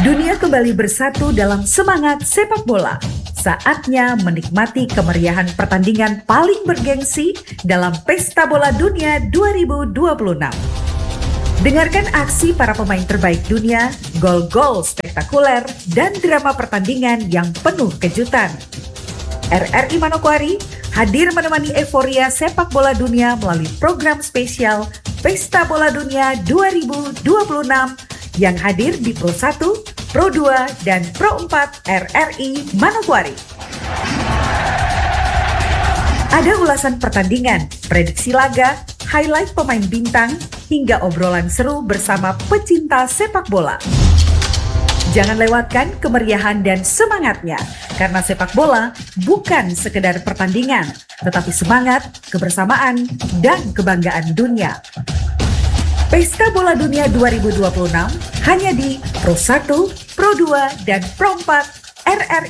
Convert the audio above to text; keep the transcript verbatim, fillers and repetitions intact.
Dunia kembali bersatu dalam semangat sepak bola. Saatnya menikmati kemeriahan pertandingan paling bergengsi dalam Pesta Bola Dunia dua ribu dua puluh enam. Dengarkan aksi para pemain terbaik dunia, gol-gol spektakuler, dan drama pertandingan yang penuh kejutan. R R I Manokwari hadir menemani euforia sepak bola dunia melalui program spesial Pesta Bola Dunia dua ribu dua puluh enam yang hadir di Pro satu, Pro dua, dan Pro empat R R I Manokwari. Ada ulasan pertandingan, prediksi laga, highlight pemain bintang, hingga obrolan seru bersama pecinta sepak bola. Jangan lewatkan kemeriahan dan semangatnya, karena sepak bola bukan sekedar pertandingan, tetapi semangat, kebersamaan, dan kebanggaan dunia. Pesta Bola Dunia dua ribu dua puluh enam hanya di Pro satu, Pro dua, dan Pro empat R R I